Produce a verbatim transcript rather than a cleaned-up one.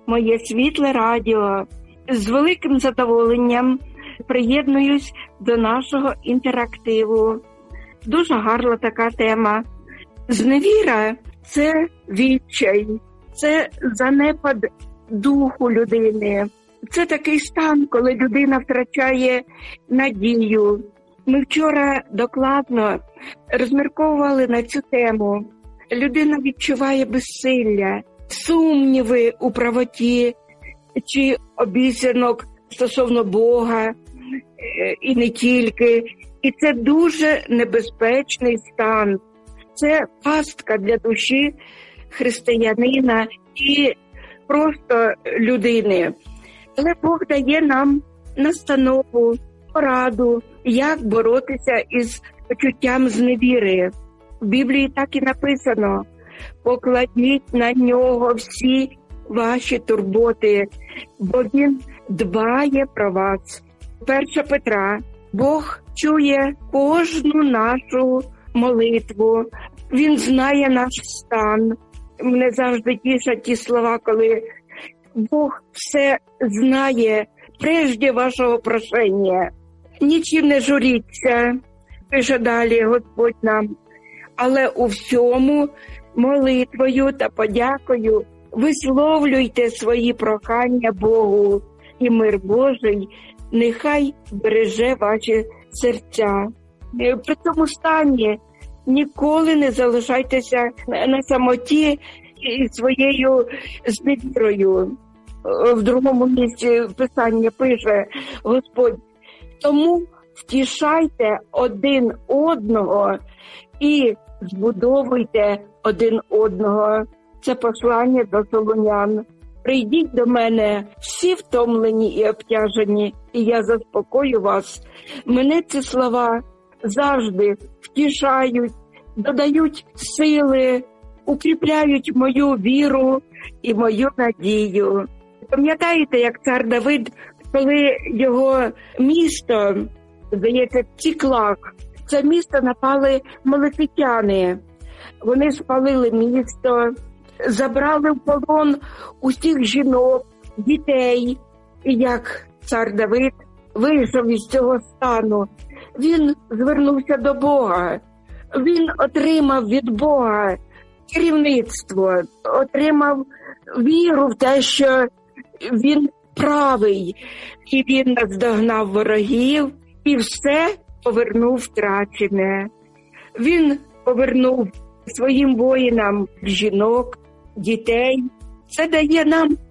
моє світле радіо. З великим задоволенням приєднуюсь до нашого інтерактиву. Дуже гарна така тема. Зневіра – це відчай, це занепад духу людини. Це такий стан, коли людина втрачає надію. Ми вчора докладно розмірковували на цю тему. Людина відчуває безсилля, сумніви у правоті чи обіцянок стосовно Бога, і не тільки. І це дуже небезпечний стан. Це пастка для душі християнина і просто людини. Але Бог дає нам настанову, пораду, як боротися із почуттям зневіри. В Біблії так і написано: покладіть на нього всі ваші турботи, бо він дбає про вас. Перша Петра. Бог чує кожну нашу молитву. Він знає наш стан. Мене завжди тішать ті слова, коли Бог все знає прежде вашого прошення. Нічим не журіться, пише далі Господь нам, але у всьому молитвою та подякою висловлюйте свої прохання Богу, і мир Божий нехай береже ваші серця. При цьому стані ніколи не залишайтеся на самоті і своєю зневірою. В другому місці Писання пише Господь: тому втішайте один одного і збудовуйте один одного. Це послання до Солунян. Прийдіть до мене всі втомлені і обтяжені, і я заспокою вас. Мене ці слова завжди втішають, додають сили, укріпляють мою віру і мою надію. Пам'ятаєте, як цар Давид, коли його місто, здається, Ціклак, це місто напали малефітяни. Вони спалили місто, забрали в полон усіх жінок, дітей. І як цар Давид вийшов із цього стану, він звернувся до Бога. Він отримав від Бога керівництво, отримав віру в те, що він правий. І він наздогнав ворогів і все повернув втрачене. Він повернув своїм воїнам жінок, дітей. Це дає нам